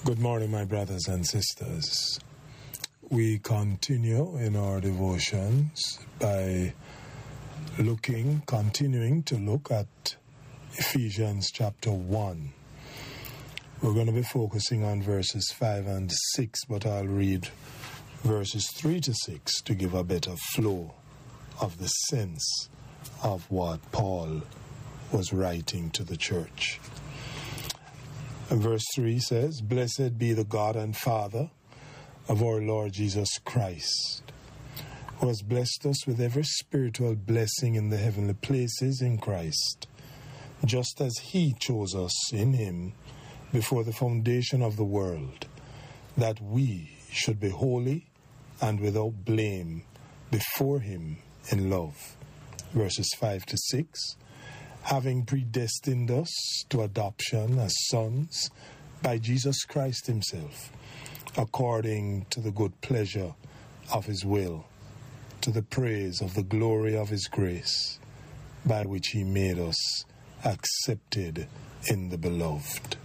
Good morning, my brothers and sisters. We continue in our devotions by continuing to look at Ephesians chapter 1. We're going to be focusing on verses 5 and 6, but I'll read verses 3 to 6 to give a better flow of the sense of what Paul was writing to the church. And verse 3 says, "Blessed be the God and Father of our Lord Jesus Christ, who has blessed us with every spiritual blessing in the heavenly places in Christ, just as He chose us in Him before the foundation of the world, that we should be holy and without blame before Him in love." Verses 5 to 6, "Having predestined us to adoption as sons by Jesus Christ Himself, according to the good pleasure of His will, to the praise of the glory of His grace, by which He made us accepted in the Beloved."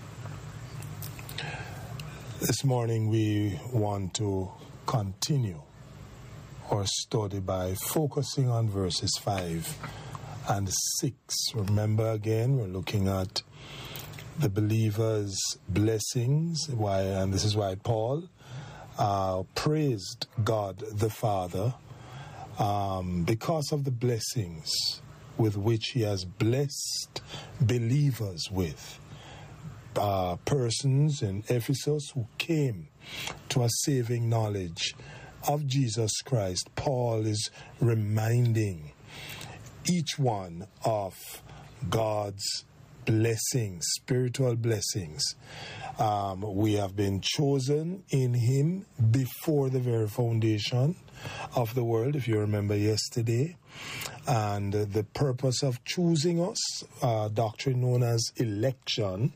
This morning we want to continue our study by focusing on verses 5 and 6. Remember again, we're looking at the believer's blessings, and this is why Paul praised God the Father because of the blessings with which He has blessed believers with. Persons in Ephesus who came to a saving knowledge of Jesus Christ. Paul is reminding each one of God's blessings, spiritual blessings. We have been chosen in Him before the very foundation of the world, if you remember yesterday. And the purpose of choosing us, doctrine known as election,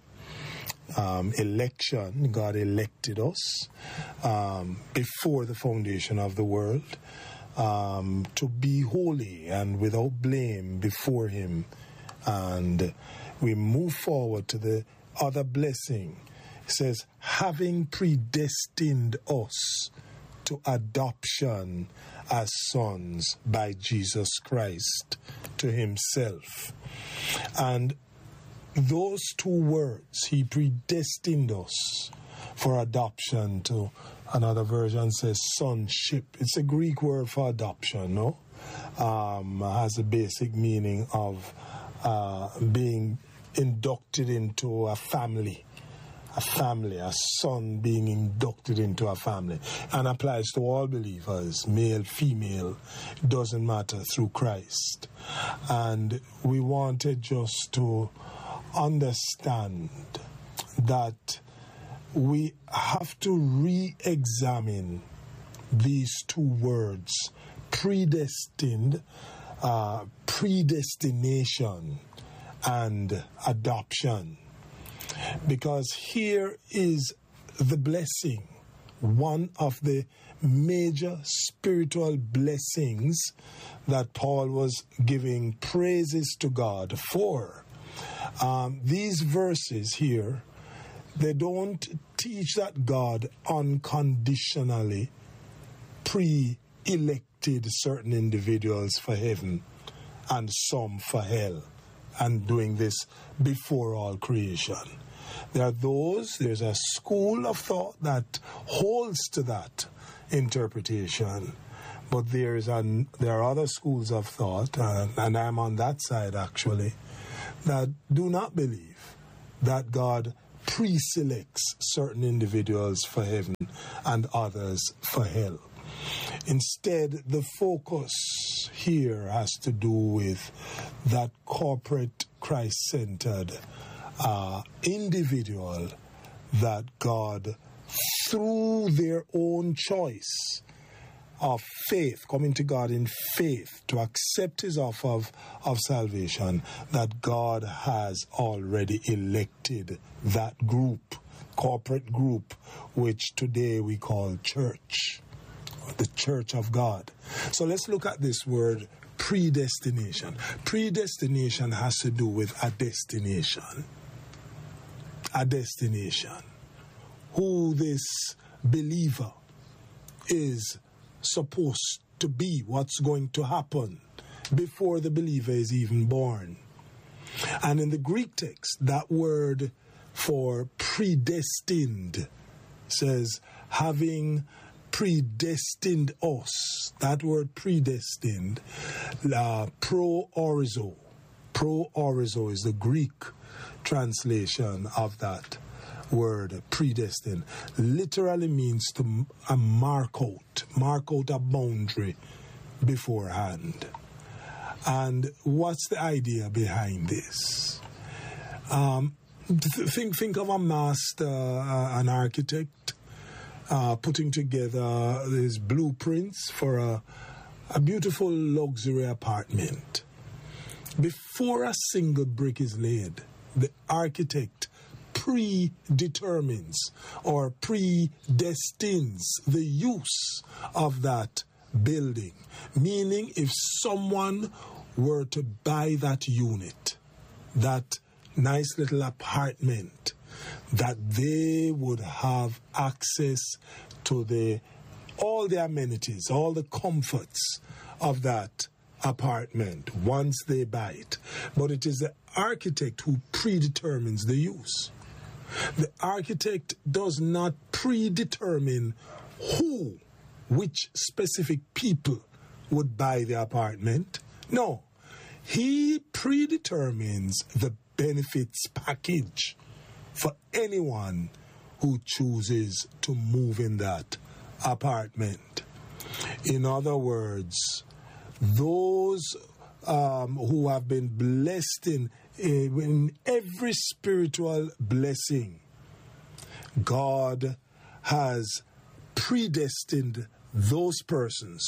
God elected us before the foundation of the world, to be holy and without blame before Him. And we move forward to the other blessing. It says, having predestined us to adoption as sons by Jesus Christ to Himself. And those two words, He predestined us for adoption to, another version says sonship. It's a Greek word for adoption, no? Has a basic meaning of being inducted into a family, a son being inducted into a family, and applies to all believers, male, female, doesn't matter, through Christ. And we wanted just to understand that we have to re-examine these two words, predestined, predestination, and adoption. Because here is the blessing, one of the major spiritual blessings that Paul was giving praises to God for. These verses here, they don't teach that God unconditionally pre-elected certain individuals for heaven and some for hell, and doing this before all creation. There's a school of thought that holds to that interpretation, but there are other schools of thought, and I'm on that side actually, that do not believe that God pre-selects certain individuals for heaven and others for hell. Instead, the focus here has to do with that corporate, Christ-centered individual that God, through their own choice of faith, coming to God in faith to accept His offer of salvation, that God has already elected that group, corporate group, which today we call church, the church of God. So let's look at this word predestination. Predestination has to do with a destination. A destination. who this believer is supposed to be, what's going to happen before the believer is even born. And in the Greek text, that word for predestined says, having predestined us. That word predestined, pro-orizo. Pro-orizo is the Greek translation of that word, predestined. Literally means to mark out a boundary beforehand. And what's the idea behind this? Think of a master, an architect, putting together his blueprints for a beautiful luxury apartment. Before a single brick is laid, the architect predetermines or predestines the use of that building. Meaning, if someone were to buy that unit, that nice little apartment, that they would have access to all the amenities, all the comforts of that apartment once they buy it. But it is the architect who predetermines the use. The architect does not predetermine which specific people would buy the apartment. No, he predetermines the benefits package for anyone who chooses to move in that apartment. In other words, those who have been blessed in every spiritual blessing, God has predestined those persons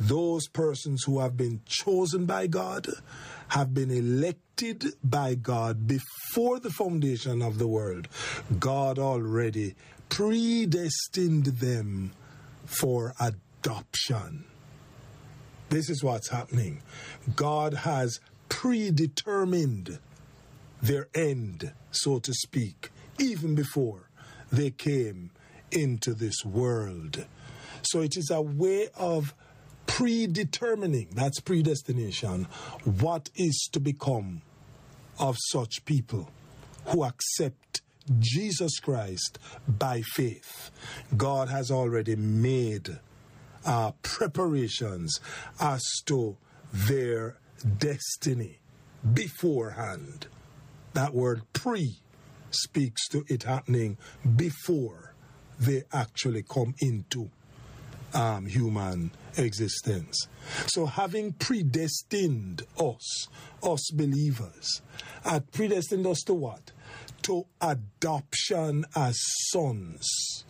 who have been chosen by God, have been elected by God before the foundation of the world. God already predestined them for adoption. This is what's happening. God has predetermined their end, so to speak, even before they came into this world. So it is a way of predetermining, that's predestination, what is to become of such people who accept Jesus Christ by faith. God has already made preparations as to their destiny beforehand. That word pre speaks to it happening before they actually come into human existence. So having predestined us believers, predestined us to what? To adoption as sons.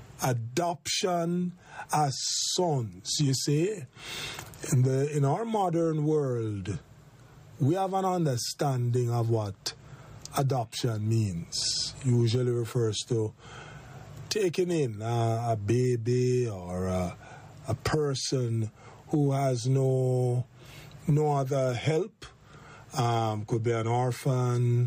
Adoption as sons. You see, in our modern world, we have an understanding of what adoption means. Usually refers to taking in a baby or a person who has no other help. Could be an orphan,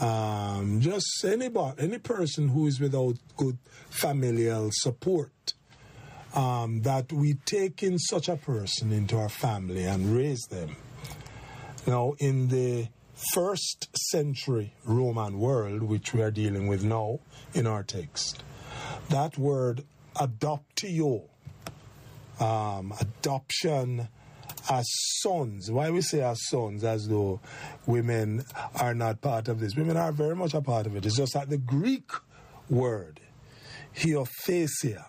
just anybody, any person who is without good familial support. That we take in such a person into our family and raise them. Now, in the first century Roman world, which we are dealing with now in our text, that word adoptio, adoption as sons. Why we say as sons, as though women are not part of this. Women are very much a part of it. It's just that the Greek word, hiothesia,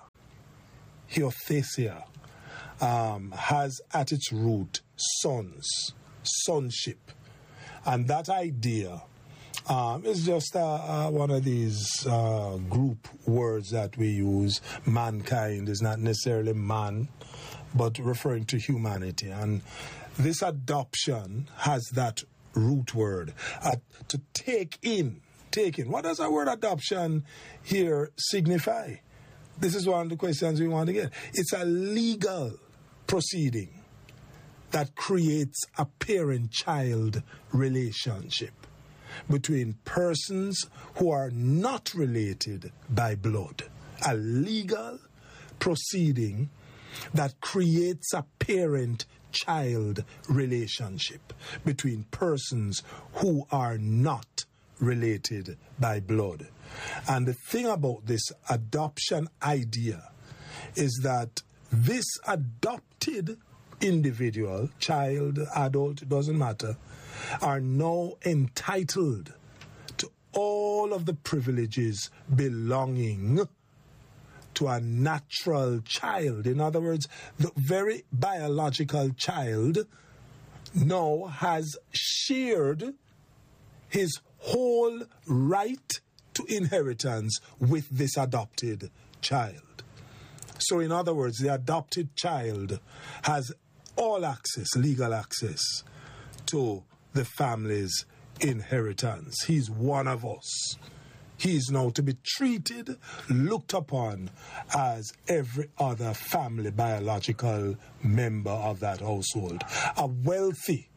has at its root sons, sonship. And that idea is just one of these group words that we use. Mankind is not necessarily man, but referring to humanity. And this adoption has that root word, to take in. What does our word adoption here signify? This is one of the questions we want to get. It's a legal proceeding that creates a parent-child relationship between persons who are not related by blood. a legal proceeding that creates a parent-child relationship between persons who are not related by blood. And the thing about this adoption idea is that this adopted individual, child, adult, it doesn't matter, are now entitled to all of the privileges belonging to a natural child. In other words, the very biological child now has shared his whole right to inheritance with this adopted child. So in other words, the adopted child has all access, legal access, to the family's inheritance. He's one of us. He is now to be treated, looked upon as every other family biological member of that household. A wealthy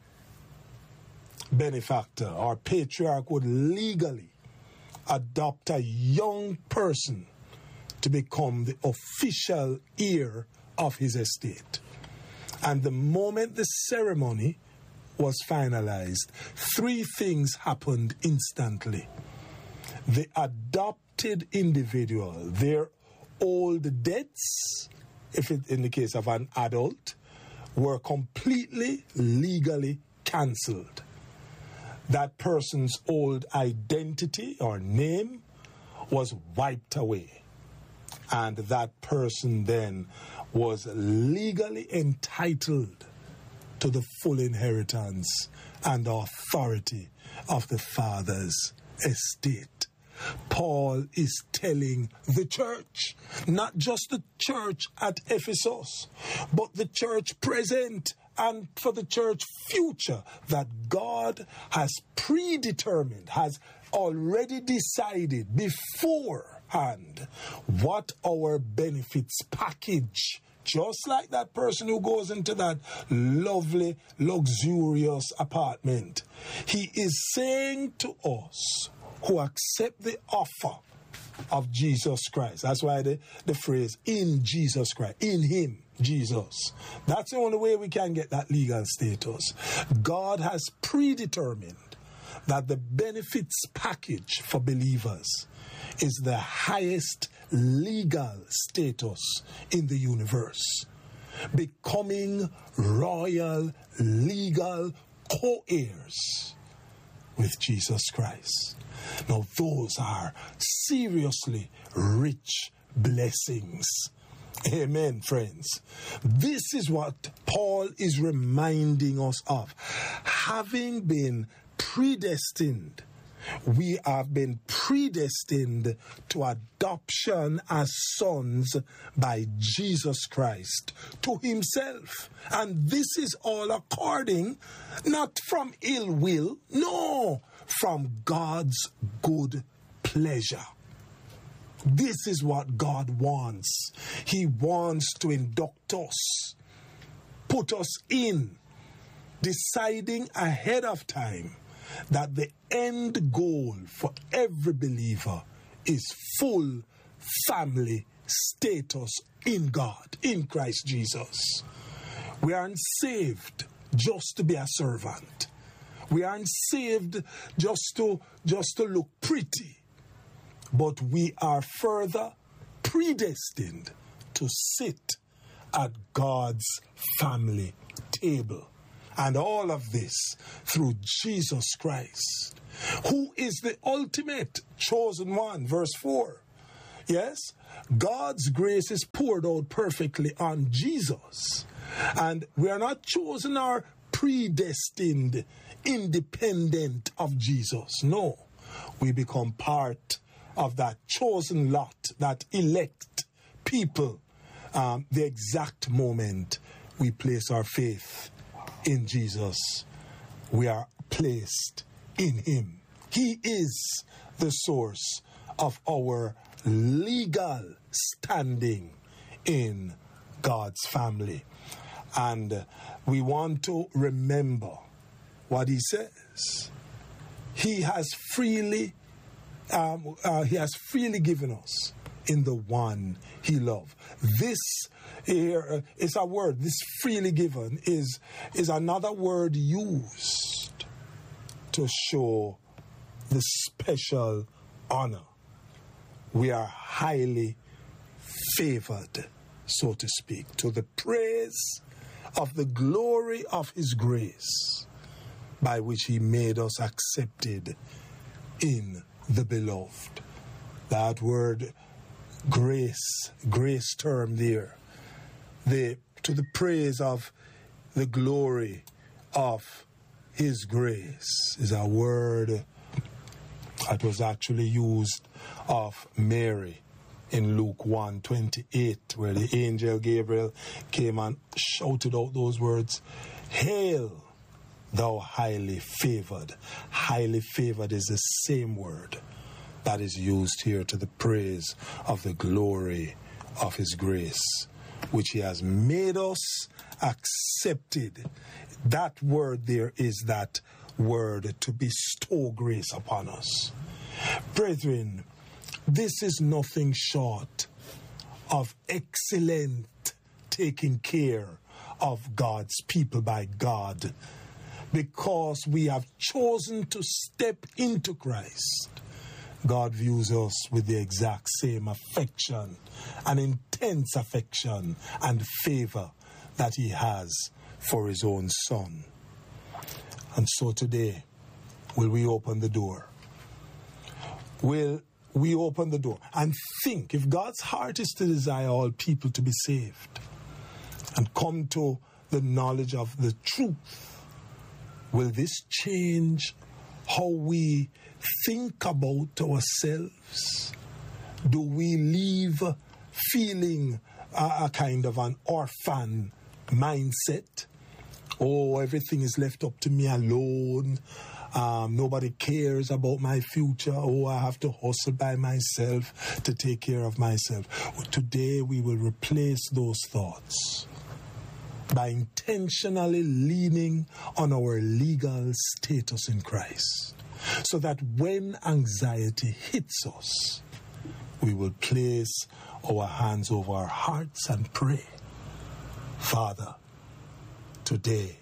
benefactor or patriarch would legally adopt a young person to become the official heir of his estate. And the moment the ceremony was finalized, three things happened instantly. The adopted individual, their old debts, in the case of an adult, were completely legally cancelled. That person's old identity or name was wiped away. And that person then was legally entitled to the full inheritance and authority of the Father's estate. Paul is telling the church, not just the church at Ephesus, but the church present and for the church future, that God has predetermined, has already decided beforehand what our benefits package, just like that person who goes into that lovely, luxurious apartment. He is saying to us who accept the offer of Jesus Christ. That's why the phrase, in Jesus Christ, in him, Jesus. That's the only way we can get that legal status. God has predetermined that the benefits package for believers is the highest legal status in the universe. Becoming royal, legal co-heirs with Jesus Christ. Now, those are seriously rich blessings. Amen, friends. This is what Paul is reminding us of. Having been predestined, we have been predestined to adoption as sons by Jesus Christ to himself. And this is all according, not from ill will, no, from God's good pleasure. This is what God wants. He wants to induct us, put us in, deciding ahead of time that the end goal for every believer is full family status in God, in Christ Jesus. We aren't saved just to be a servant. We aren't saved just to look pretty. But we are further predestined to sit at God's family table. And all of this through Jesus Christ, who is the ultimate chosen one. Verse 4. Yes, God's grace is poured out perfectly on Jesus. And we are not chosen or predestined independent of Jesus. No, we become part of that chosen lot, that elect people, the exact moment we place our faith in Jesus. We are placed in him. He is the source of our legal standing in God's family. And we want to remember what he says. He has freely given us in the one he loved. This here is a word, this freely given is another word used to show the special honor. We are highly favored, so to speak, to the praise of the glory of his grace, by which he made us accepted in the beloved. That word grace term there, to the praise of the glory of his grace, is a word that was actually used of Mary in Luke 1:28, where the angel Gabriel came and shouted out those words, "Hail, thou highly favored." Highly favored is the same word that is used here to the praise of the glory of his grace, which he has made us accepted. That word there is that word to bestow grace upon us. Brethren, this is nothing short of excellent taking care of God's people by God, because we have chosen to step into Christ. God views us with the exact same affection, an intense affection and favor that he has for his own Son. And so today, will we open the door? Will we open the door and think, if God's heart is to desire all people to be saved and come to the knowledge of the truth, will this change how we think about ourselves? Do we leave feeling a kind of an orphan mindset? Oh, everything is left up to me alone. Nobody cares about my future. Oh, I have to hustle by myself to take care of myself. Today we will replace those thoughts by intentionally leaning on our legal status in Christ, so that when anxiety hits us, we will place our hands over our hearts and pray, Father, today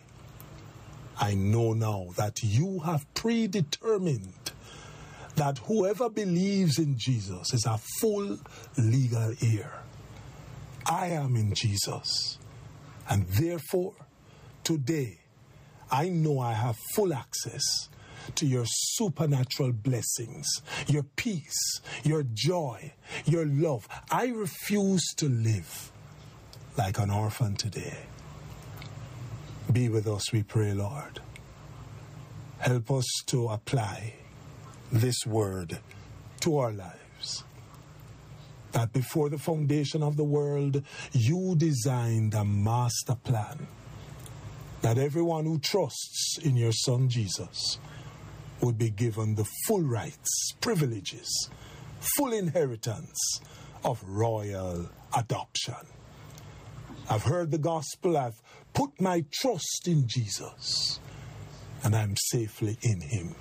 I know now that you have predetermined that whoever believes in Jesus is a full legal heir. I am in Jesus, and therefore today I know I have full access to your supernatural blessings, your peace, your joy, your love. I refuse to live like an orphan today. Be with us, we pray, Lord. Help us to apply this word to our lives. That before the foundation of the world, you designed a master plan, that everyone who trusts in your Son Jesus would be given the full rights, privileges, full inheritance of royal adoption. I've heard the gospel, I've put my trust in Jesus, and I'm safely in him.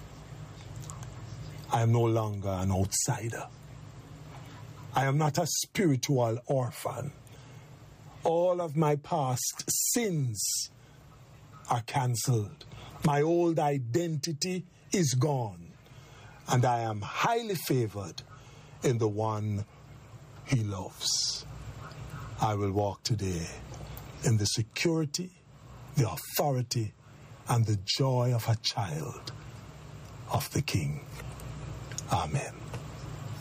I am no longer an outsider. I am not a spiritual orphan. All of my past sins are cancelled. My old identity is gone, and I am highly favored in the one he loves. I will walk today in the security, the authority, and the joy of a child of the King. Amen.